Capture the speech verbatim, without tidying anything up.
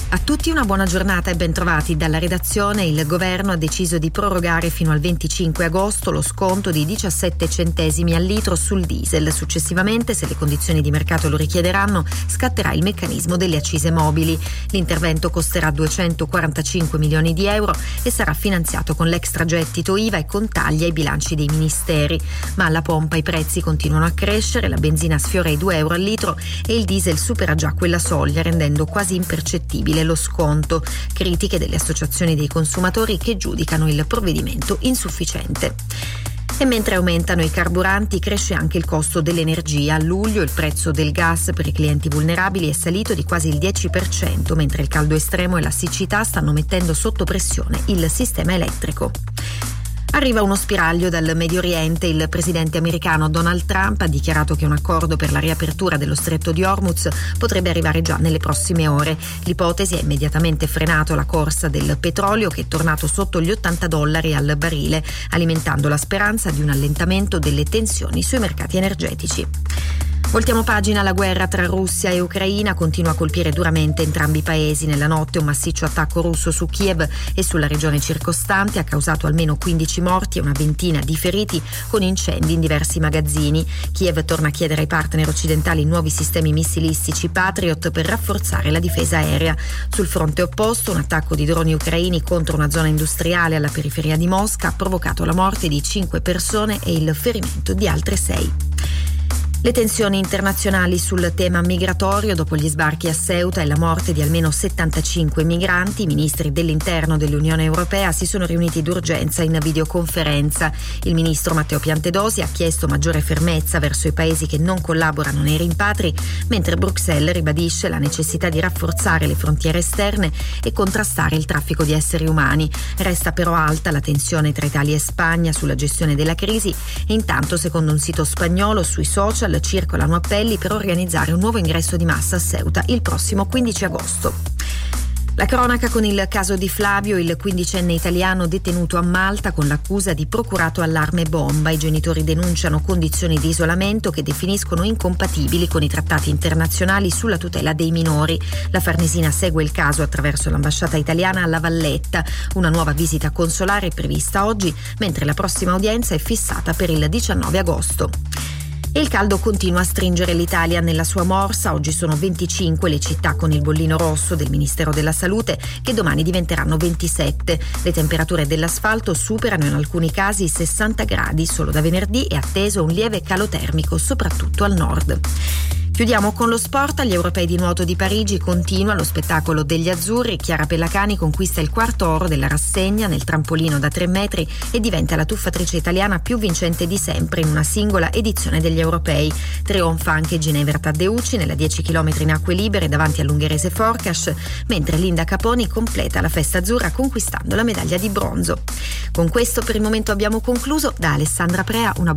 A tutti una buona giornata e bentrovati. Dalla redazione il governo ha deciso di prorogare fino al venticinque agosto lo sconto di diciassette centesimi al litro sul diesel. Successivamente, se le condizioni di mercato lo richiederanno, scatterà il meccanismo delle accise mobili. L'intervento costerà duecentoquarantacinque milioni di euro e sarà finanziato con l'extragettito I V A e con tagli ai bilanci dei ministeri. Ma alla pompa i prezzi continuano a crescere, la benzina sfiora i due euro al litro e il diesel supera già quella soglia, rendendo quasi impercettibile lo sconto. Critiche delle associazioni dei consumatori che giudicano il provvedimento insufficiente. E mentre aumentano i carburanti, cresce anche il costo dell'energia. A luglio il prezzo del gas per i clienti vulnerabili è salito di quasi il dieci per cento, mentre il caldo estremo e la siccità stanno mettendo sotto pressione il sistema elettrico. Arriva uno spiraglio dal Medio Oriente. Il presidente americano Donald Trump ha dichiarato che un accordo per la riapertura dello stretto di Hormuz potrebbe arrivare già nelle prossime ore. L'ipotesi ha immediatamente frenato la corsa del petrolio, che è tornato sotto gli ottanta dollari al barile, alimentando la speranza di un allentamento delle tensioni sui mercati energetici. Voltiamo pagina. La guerra tra Russia e Ucraina continua a colpire duramente entrambi i paesi. Nella notte un massiccio attacco russo su Kiev e sulla regione circostante ha causato almeno quindici morti e una ventina di feriti, con incendi in diversi magazzini. Kiev torna a chiedere ai partner occidentali nuovi sistemi missilistici Patriot per rafforzare la difesa aerea. Sul fronte opposto, un attacco di droni ucraini contro una zona industriale alla periferia di Mosca ha provocato la morte di cinque persone e il ferimento di altre sei. Le tensioni internazionali sul tema migratorio dopo gli sbarchi a Ceuta e la morte di almeno settantacinque migranti. I ministri dell'interno dell'Unione Europea si sono riuniti d'urgenza in videoconferenza. Il ministro Matteo Piantedosi ha chiesto maggiore fermezza verso i paesi che non collaborano nei rimpatri, mentre Bruxelles ribadisce la necessità di rafforzare le frontiere esterne e contrastare il traffico di esseri umani. Resta però alta la tensione tra Italia e Spagna sulla gestione della crisi e intanto, secondo un sito spagnolo, sui social circolano appelli per organizzare un nuovo ingresso di massa a Ceuta il prossimo quindici agosto. La cronaca con il caso di Flavio, il quindicenne italiano detenuto a Malta con l'accusa di procurato allarme bomba. I genitori denunciano condizioni di isolamento che definiscono incompatibili con i trattati internazionali sulla tutela dei minori. La Farnesina segue il caso attraverso l'ambasciata italiana a La Valletta. Una nuova visita consolare è prevista oggi, mentre la prossima udienza è fissata per il diciannove agosto. E il caldo continua a stringere l'Italia nella sua morsa. Oggi sono venticinque le città con il bollino rosso del Ministero della Salute, che domani diventeranno ventisette. Le temperature dell'asfalto superano in alcuni casi i sessanta gradi. Solo da venerdì è atteso un lieve calo termico, soprattutto al nord. Chiudiamo con lo sport. Agli europei di nuoto di Parigi continua lo spettacolo degli azzurri. Chiara Pellacani conquista il quarto oro della rassegna nel trampolino da tre metri e diventa la tuffatrice italiana più vincente di sempre in una singola edizione degli europei. Trionfa anche Ginevra Taddeucci nella dieci chilometri in acque libere davanti all'ungherese Forkas, mentre Linda Caponi completa la festa azzurra conquistando la medaglia di bronzo. Con questo per il momento abbiamo concluso. Da Alessandra Prea una